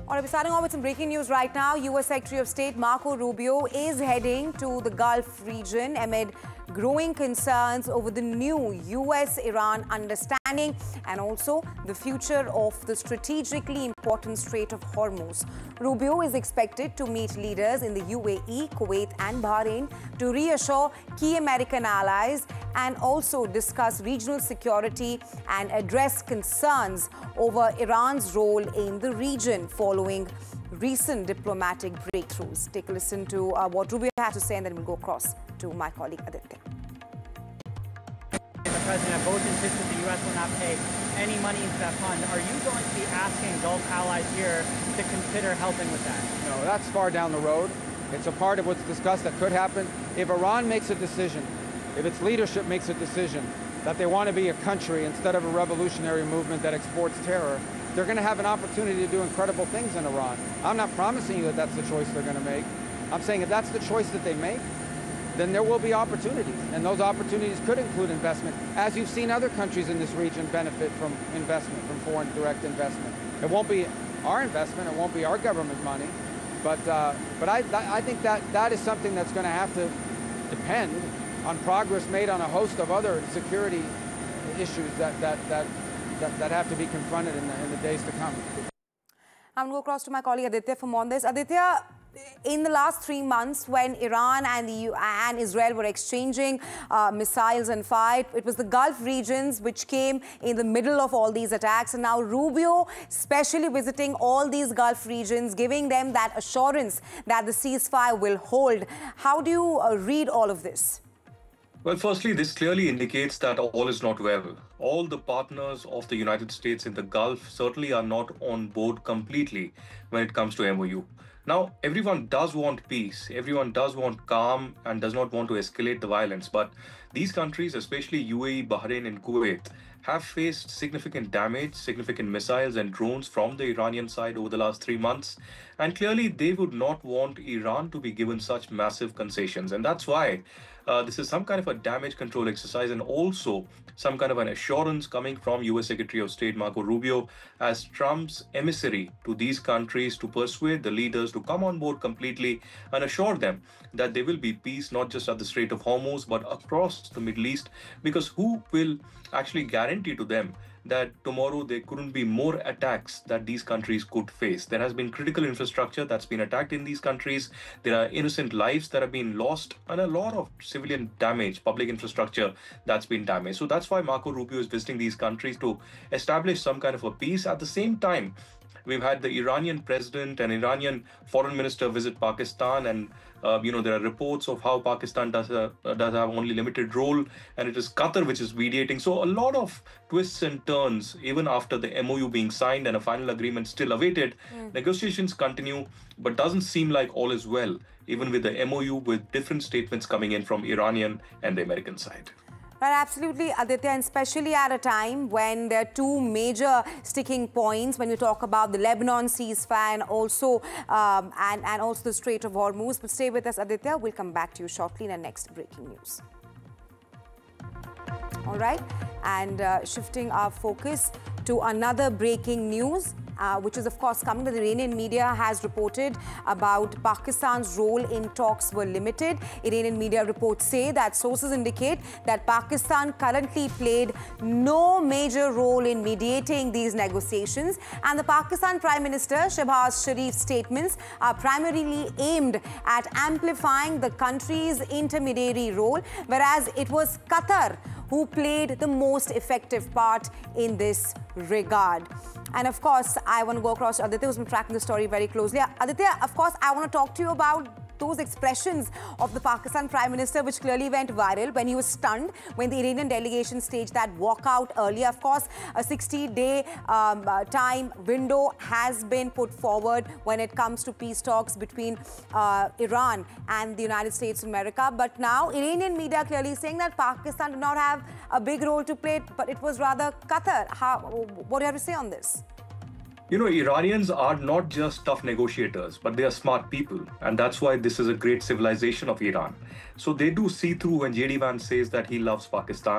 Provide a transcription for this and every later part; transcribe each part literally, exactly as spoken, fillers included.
All right, we're starting off with some breaking news right now. U S Secretary of State Marco Rubio is heading to the Gulf region amid growing concerns over the new U S Iran understanding and also the future of the strategically important Strait of Hormuz. Rubio is expected to meet leaders in the U A E, Kuwait and Bahrain to reassure key American allies and also discuss regional security and address concerns over Iran's role in the region following recent diplomatic breakthroughs. Take a listen to uh, what Rubio has to say, and then we'll go across to my colleague Aditya. The President both insisted the U S will not pay any money into that fund. Are you going to be asking Gulf allies here to consider helping with that? No, that's far down the road. It's a part of what's discussed that could happen. If Iran makes a decision, if its leadership makes a decision that they want to be a country instead of a revolutionary movement that exports terror, they're going to have an opportunity to do incredible things in Iran. I'm not promising you that that's the choice they're going to make. I'm saying if that's the choice that they make, then there will be opportunities. And those opportunities could include investment, as you've seen other countries in this region benefit from investment, from foreign direct investment. It won't be our investment, it won't be our government money, but, uh, but I, I think that that is something that's going to have to depend on progress made on a host of other security issues that, that, that, that, that have to be confronted in the, in the days to come. I'm going to go across to my colleague Aditya for more on this. Aditya, in the last three months, when Iran and the U and Israel were exchanging uh, missiles and fire, it was the Gulf regions which came in the middle of all these attacks. And now Rubio, specially visiting all these Gulf regions, giving them that assurance that the ceasefire will hold. How do you uh, read all of this? Well, firstly, this clearly indicates that all is not well. All the partners of the United States in the Gulf certainly are not on board completely when it comes to M O U. Now, everyone does want peace, everyone does want calm and does not want to escalate the violence. But these countries, especially U A E, Bahrain and Kuwait, have faced significant damage, significant missiles and drones from the Iranian side over the last three months. And clearly, they would not want Iran to be given such massive concessions. And that's why uh, this is some kind of a damage control exercise and also some kind of an assurance coming from U S Secretary of State Marco Rubio as Trump's emissary to these countries to persuade the leaders to come on board completely and assure them that there will be peace, not just at the Strait of Hormuz, but across the Middle East, because who will actually guarantee to them that tomorrow there couldn't be more attacks that these countries could face. There has been critical infrastructure that's been attacked in these countries. There are innocent lives that have been lost and a lot of civilian damage, public infrastructure that's been damaged. So that's why Marco Rubio is visiting these countries to establish some kind of a peace. At the same time, we've had the Iranian president and Iranian foreign minister visit Pakistan, and uh, you know there are reports of how Pakistan does a, does have only limited role, and it is Qatar which is mediating. So a lot of twists and turns even after the M O U being signed and a final agreement still awaited. Mm. Negotiations continue, but doesn't seem like all is well, even with the M O U, with different statements coming in from Iranian and the American side. Right, absolutely, Aditya, and especially at a time when there are two major sticking points when we talk about the Lebanon ceasefire and also um, and, and also the Strait of Hormuz. But stay with us, Aditya. We'll come back to you shortly in our next breaking news. All right, and uh, shifting our focus to another breaking news. Uh, which is, of course, coming that the Iranian media has reported about Pakistan's role in talks were limited. Iranian media reports say that sources indicate that Pakistan currently played no major role in mediating these negotiations. And the Pakistan Prime Minister Shehbaz Sharif's statements are primarily aimed at amplifying the country's intermediary role, whereas it was Qatar who played the most effective part in this regard. And of course, I want to go across to Aditya, who's been tracking the story very closely. Aditya, of course, I want to talk to you about those expressions of the Pakistan Prime Minister, which clearly went viral when he was stunned when the Iranian delegation staged that walkout earlier. Of course, a sixty-day um, uh, time window has been put forward when it comes to peace talks between uh, Iran and the United States of America. But now, Iranian media clearly saying that Pakistan did not have a big role to play, but it was rather Qatar. How, what do you have to say on this? You know, Iranians are not just tough negotiators, but they are smart people. And that's why this is a great civilization of Iran. So they do see through when J D Vance says that he loves Pakistan.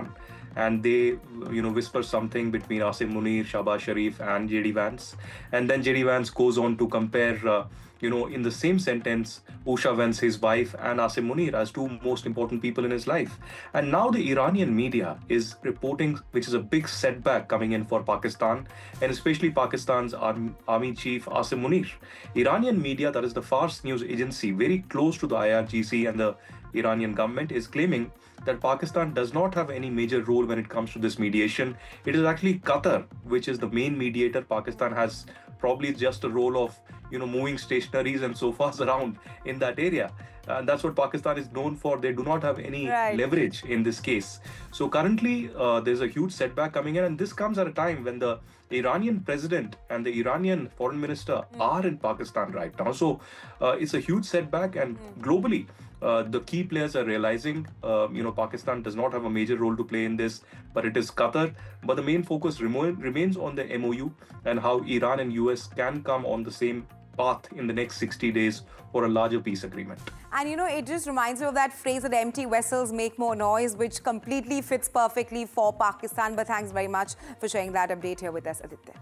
and they, you know, whisper something between Asim Munir, Shahbaz Sharif, and J D Vance. And then J D Vance goes on to compare, uh, you know, in the same sentence, Usha Vance, his wife, and Asim Munir as two most important people in his life. And now the Iranian media is reporting, which is a big setback coming in for Pakistan, and especially Pakistan's army, army chief, Asim Munir. Iranian media, that is the Fars news agency, very close to the I R G C and the Iranian government, is claiming that Pakistan does not have any major role when it comes to this mediation. It is actually Qatar, which is the main mediator. Pakistan has probably just a role of, you know, moving stationaries and sofas around in that area. And that's what Pakistan is known for. They do not have any right. leverage in this case. So currently, uh, there's a huge setback coming in. And this comes at a time when the Iranian president and the Iranian foreign minister mm. are in Pakistan right now. So uh, it's a huge setback. And mm. globally, uh, the key players are realizing, uh, you know, Pakistan does not have a major role to play in this, but it is Qatar. But the main focus remo- remains on the M O U and how Iran and U S can come on the same path in the next sixty days for a larger peace agreement. And you know, it just reminds me of that phrase that empty vessels make more noise, which completely fits perfectly for Pakistan. But thanks very much for sharing that update here with us, Aditya.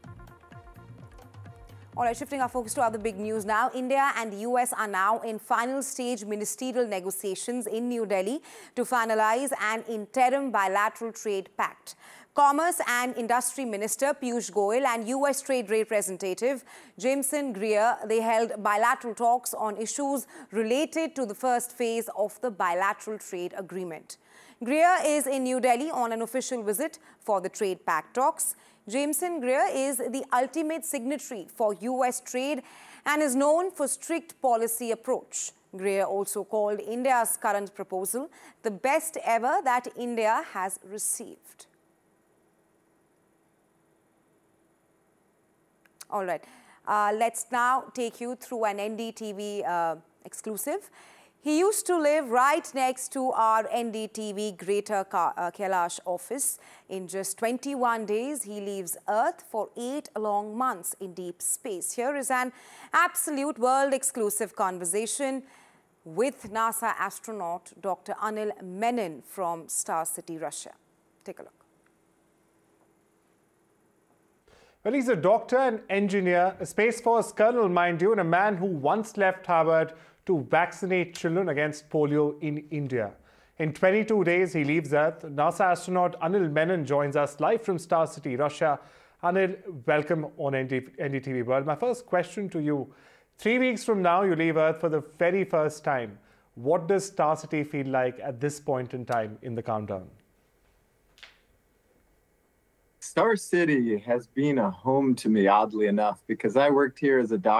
All right, shifting our focus to other big news now. India and the U S are now in final stage ministerial negotiations in New Delhi to finalize an interim bilateral trade pact. Commerce and Industry Minister Piyush Goyal and U S Trade Representative Jameson Greer, they held bilateral talks on issues related to the first phase of the bilateral trade agreement. Greer is in New Delhi on an official visit for the trade pact talks. Jameson Greer is the ultimate signatory for U S trade and is known for strict policy approach. Greer also called India's current proposal the best ever that India has received. All right, uh, let's now take you through an N D T V uh, exclusive. He used to live right next to our N D T V Greater Ka uh, Kailash office. In just twenty-one days, he leaves Earth for eight long months in deep space. Here is an absolute world-exclusive conversation with NASA astronaut Doctor Anil Menon from Star City, Russia. Take a look. Well, he's a doctor, an engineer, a Space Force colonel, mind you, and a man who once left Harvard to vaccinate children against polio in India. In twenty-two days, he leaves Earth. NASA astronaut Anil Menon joins us live from Star City, Russia. Anil, welcome on N D T V World. My first question to you, three weeks from now, you leave Earth for the very first time. What does Star City feel like at this point in time in the countdown? Star City has been a home to me, oddly enough, because I worked here as a doctor.